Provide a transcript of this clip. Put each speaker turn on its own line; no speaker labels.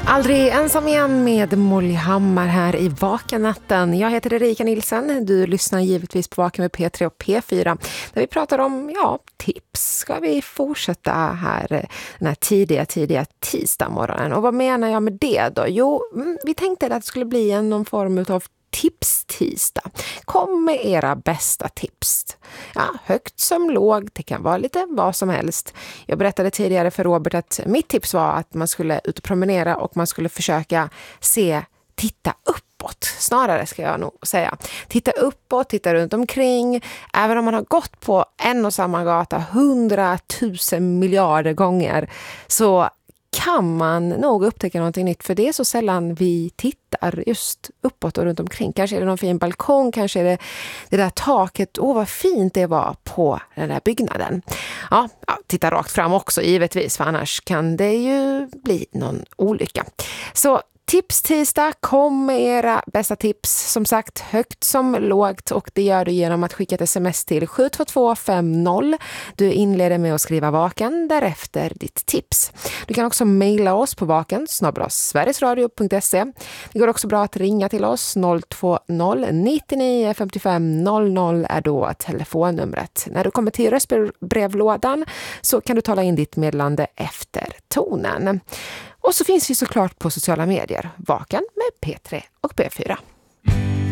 Aldrig ensam igen med Molly Hammar här i Vakennatten. Jag heter Erika Nilsson. Du lyssnar givetvis på Vaken med P3 och P4 där vi pratar om tips. Ska vi fortsätta här den här tidiga tisdagsmorgonen? Och vad menar jag med det då? Jo, vi tänkte att det skulle bli någon form av tips-tisdag. Kom med era bästa tips. Ja, högt som lågt, det kan vara lite vad som helst. Jag berättade tidigare för Robert att mitt tips var att man skulle ut och promenera och man skulle försöka titta uppåt. Snarare ska jag nog säga. Titta uppåt, titta runt omkring. Även om man har gått på en och samma gata 100 000 miljarder gånger så kan man nog upptäcka någonting nytt, för det är så sällan vi tittar just uppåt och runt omkring. Kanske är det någon fin balkong, kanske är det där taket. Vad fint det var på den där byggnaden. Ja, titta rakt fram också givetvis, för annars kan det ju bli någon olycka. Så tips-tisdag, kom med era bästa tips. Som sagt, högt som lågt, och det gör du genom att skicka ett sms till 72250. Du inleder med att skriva vaken, därefter ditt tips. Du kan också mejla oss på vaken@sverigesradio.se. Det går också bra att ringa till oss. 020 99 55 00 är då telefonnumret. När du kommer till röstbrevlådan så kan du tala in ditt meddelande efter tonen. Och så finns vi såklart på sociala medier. Vaken med P3 och P4.